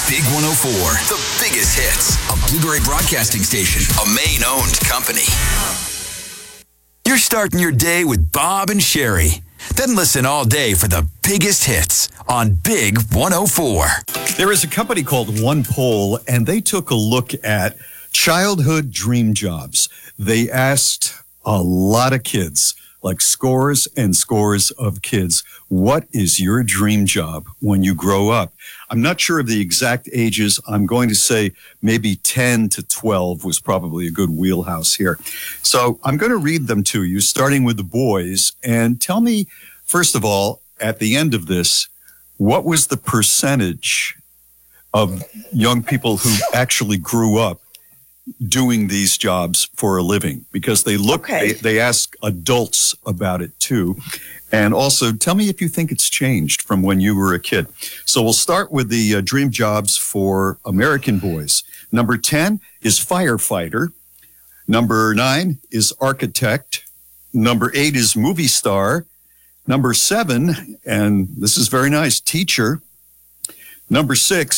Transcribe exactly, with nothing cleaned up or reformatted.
Big one oh four, the biggest hits. A Blueberry Broadcasting Station, a Maine-owned company. You're starting your day with Bob and Sherry. Then listen all day for the biggest hits on Big one oh four. There is a company called OnePoll, and they took a look at childhood dream jobs. They asked a lot of kids, like scores and scores of kids, what is your dream job when you grow up? I'm not sure of the exact ages. I'm going to say maybe ten to twelve was probably a good wheelhouse here. So I'm going to read them to you, starting with the boys. And tell me, first of all, at the end of this, what was the percentage of young people who actually grew up doing these jobs for a living? Because they look, Okay. they, they ask adults about it too. And also, tell me if you think it's changed from when you were a kid. So we'll start with the uh, dream jobs for American boys. Number ten is firefighter. Number nine is architect. Number eight is movie star. Number seven, and this is very nice, teacher. Number six